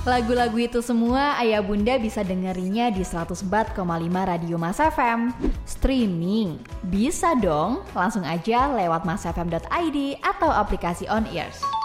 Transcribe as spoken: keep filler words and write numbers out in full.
Lagu-lagu itu semua ayah bunda bisa dengerinya di seratus empat koma lima Radio Mas F M. Streaming bisa dong, langsung aja lewat masfm dot i d atau aplikasi On Ears.